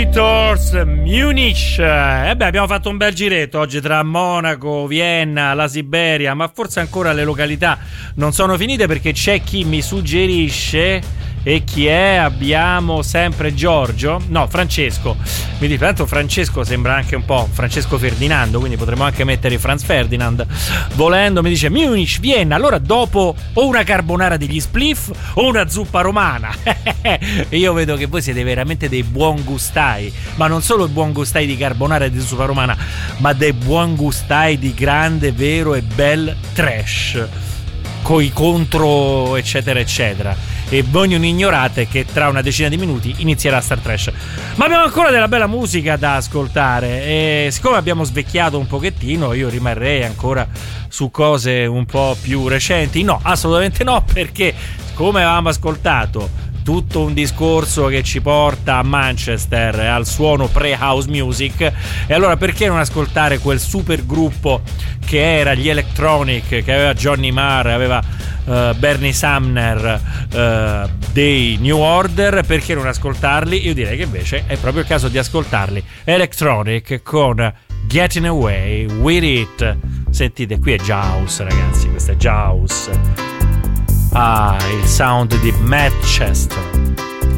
Visitors Munich. Abbiamo fatto un bel giretto oggi tra Monaco, Vienna, la Siberia, ma forse ancora le località non sono finite, perché c'è chi mi suggerisce. E chi è? Abbiamo sempre Francesco. Mi dice, tanto Francesco sembra anche un po' Francesco Ferdinando, quindi potremmo anche mettere Franz Ferdinand volendo. Mi dice Munich, Vienna. Allora dopo o una carbonara degli spliff o una zuppa romana. E io vedo che voi siete veramente dei buon gustai, ma non solo buon gustai di carbonara e di zuppa romana, ma dei buon gustai di grande, vero e bel trash, coi contro eccetera eccetera. E voi non ignorate che tra una decina di minuti inizierà Star Trash. Ma abbiamo ancora della bella musica da ascoltare, e siccome abbiamo svecchiato un pochettino, io rimarrei ancora su cose un po' più recenti. No, assolutamente no, perché come avevamo ascoltato tutto un discorso che ci porta a Manchester, al suono pre-house music, e allora perché non ascoltare quel super gruppo che era gli Electronic, che aveva Johnny Marr, aveva Bernie Sumner dei New Order? Perché non ascoltarli? Io direi che invece è proprio il caso di ascoltarli. Electronic con Getting Away With It. Sentite, qui è Jaws, ragazzi, questo è Jaws. Il sound di Manchester.